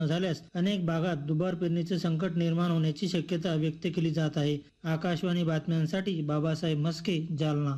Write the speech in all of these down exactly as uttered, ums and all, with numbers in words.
झाल्यास अनेक भागात दुबार पेरणीचे संकट निर्माण होण्याची शक्यता व्यक्त केली जात आहे. आकाशवाणी बातम्यांसाठी बाबासाहेब म्हस्के, जालना.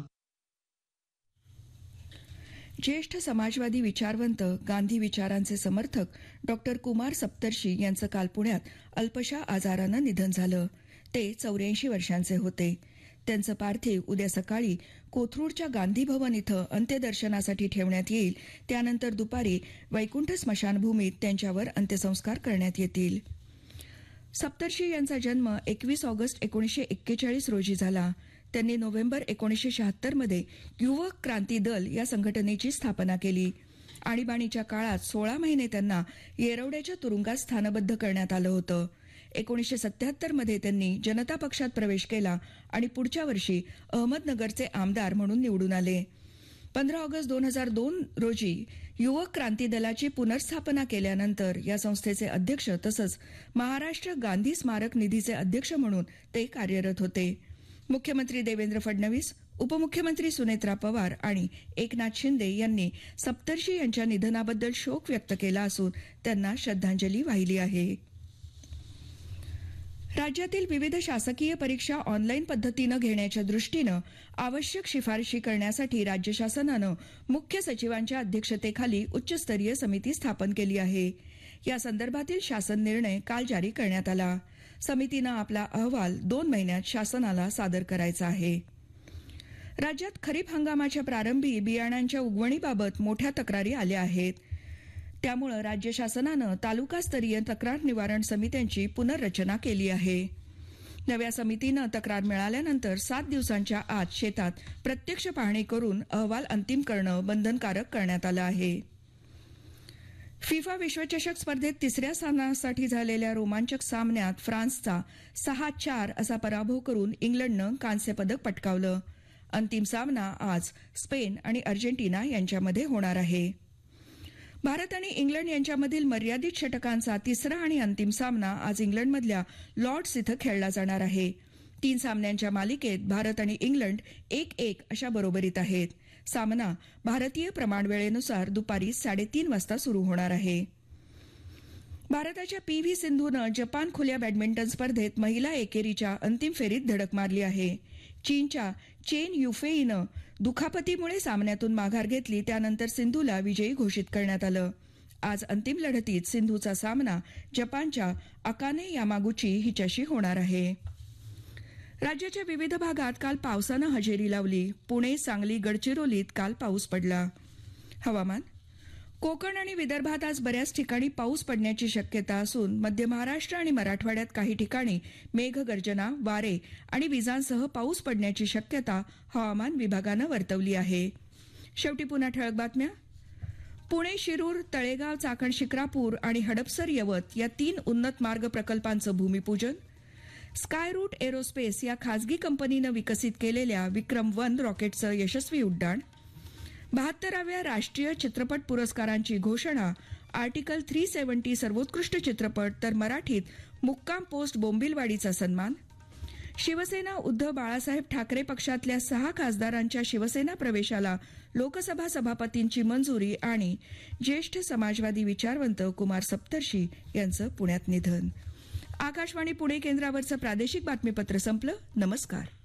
ज्येष्ठ समाजवादी विचारवंत, गांधी विचारांचे समर्थक डॉक्टर कुमार सप्तर्षी यांचं काल पुण्यात अल्पशा आजारानं निधन झालं. ते चौऱ्याऐंशी वर्षांचे होते. त्यांचं पार्थिव उद्या सकाळी कोथरूडच्या गांधी भवन इथं अंत्यदर्शनासाठी ठेवण्यात येईल. त्यानंतर दुपारी वैकुंठ स्मशानभूमीत त्यांच्यावर अंत्यसंस्कार करण्यात येतील. सप्तर्षी यांचा जन्म एकवीस ऑगस्ट एकोणीसशे एक्केचाळीस रोजी झाला. त्यांनी नोव्हेंबर एकोणीसशे शहात्तर मध्ये युवक क्रांती दल या संघटनेची स्थापना केली. आणीबाणीच्या काळात सोळा महिने त्यांना येरवड्याच्या तुरुंगात स्थानबद्ध करण्यात आलं होतं. एकोणीसशे सत्याहत्तर मध्ये त्यांनी जनता पक्षात प्रवेश केला आणि पुढच्या वर्षी अहमदनगरचे आमदार म्हणून निवडून आले. पंधरा ऑगस्ट दोन हजार दोन रोजी युवक क्रांती दलाची पुनर्स्थापना केल्यानंतर या संस्थेचे अध्यक्ष तसंच महाराष्ट्र गांधी स्मारक निधीचे अध्यक्ष म्हणून ते कार्यरत होते. मुख्यमंत्री देवेंद्र फडणवीस, उपमुख्यमंत्री सुनेत्रा पवार आणि एकनाथ शिंदे यांनी सप्तर्षी यांच्या निधनाबद्दल शोक व्यक्त केला असून त्यांना श्रद्धांजली वाहिली आहे. राज्यातील विविध शासकीय परीक्षा ऑनलाईन पद्धतीनं घेण्याच्या दृष्टीनं आवश्यक शिफारशी करण्यासाठी राज्य शासनानं मुख्य सचिवांच्या अध्यक्षतेखाली उच्चस्तरीय समिती स्थापन केली आहे. या संदर्भातील शासन निर्णय काल जारी करण्यात आला. समितीनं आपला अहवाल दोन महिन्यात शासनाला सादर करायचा आहे. राज्यात खरीप हंगामाच्या प्रारंभी बियाणांच्या उगवणीबाबत मोठ्या तक्रारी आल्या आहेत. त्यामुळे राज्य शासनानं तालुकास्तरीय तक्रार निवारण समित्यांची पुनर्रचना केली आहे. नव्या समितीनं तक्रार मिळाल्यानंतर सात दिवसांच्या आत शेतात प्रत्यक्ष पाहणी करून अहवाल अंतिम करणं बंधनकारक करण्यात आलं आहे. फिफा विश्वचषक स्पर्धेत तिसऱ्या स्थानासाठी झालेल्या रोमांचक सामन्यात फ्रान्सचा सहा चार असा पराभव करून इंग्लंडनं कांस्य पदक पटकावलं. अंतिम सामना आज स्पेन आणि अर्जेंटिना यांच्यामध्ये होणार आहे. भारत आणि इंग्लंड यांच्यामधील मर्यादित षटकांचा तिसरा आणि अंतिम सामना आज इंग्लंडमधल्या लॉर्ड्स इथं खेळला जाणार आहे. तीन सामन्यांच्या मालिकेत भारत आणि इंग्लंड एक एक अशा बरोबरीत आहेत. सामना भारतीय प्रमाणवेळेनुसार दुपारी साडेतीन वाजता सुरू होणार आहे. भारताच्या पी व्ही सिंधूनं जपान खुल्या बॅडमिंटन स्पर्धेत महिला एकेरीच्या अंतिम फेरीत धडक मारली आहे. चीनच्या चेन युफेईनं दुखापतीमुळे सामन्यातून माघार घेतली. त्यानंतर सिंधूला विजयी घोषित करण्यात आलं. आज अंतिम लढतीत सिंधूचा सामना जपानच्या अकाने यामागुची हिच्याशी होणार आहे. राज्याच्या विविध भागात काल पावसानं हजेरी लावली. पुणे, सांगली, गडचिरोलीत काल पाऊस पडला. हवामान. कोकण आणि विदर्भात आज बऱ्याच ठिकाणी पाऊस पडण्याची शक्यता असून मध्य महाराष्ट्र आणि मराठवाड्यात काही ठिकाणी मेघगर्जना, वारे आणि विजांसह पाऊस पडण्याची शक्यता हवामान विभागानं वर्तवली आहे. शेवटी पुन्हा ठळक बातम्या. पुणे, शिरूर, तळेगाव, चाकण, शिक्रापूर आणि हडपसर, यवत या तीन उन्नत मार्ग प्रकल्पांचं भूमिपूजन. स्काय रूट एरोस्पेस या खासगी कंपनीनं विकसित केलेल्या विक्रम वन रॉकेटचं यशस्वी उड्डाण. बहात्तराव्या राष्ट्रीय चित्रपट पुरस्कारांची घोषणा. आर्टिकल थ्री सेव्हन्टी सर्वोत्कृष्ट चित्रपट तर मराठीत मुक्काम पोस्ट बोंबिलवाडीचा सन्मान. शिवसेना उद्धव बाळासाहेब ठाकरे पक्षातल्या सहा खासदारांच्या शिवसेना प्रवेशाला लोकसभा सभापतींची मंजुरी आणि ज्येष्ठ समाजवादी विचारवंत कुमार सप्तर्षी यांचं पुण्यात निधन. आकाशवाणी पुणे केंद्रावरचं प्रादेशिक बातमीपत्र संपलं. नमस्कार.